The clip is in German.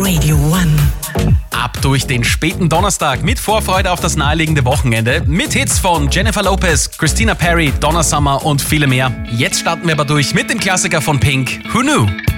Radio 1. Ab durch den späten Donnerstag mit Vorfreude auf das naheliegende Wochenende mit Hits von Jennifer Lopez, Christina Perri, Donna Summer und viele mehr. Jetzt starten wir aber durch mit dem Klassiker von Pink, Who Knew?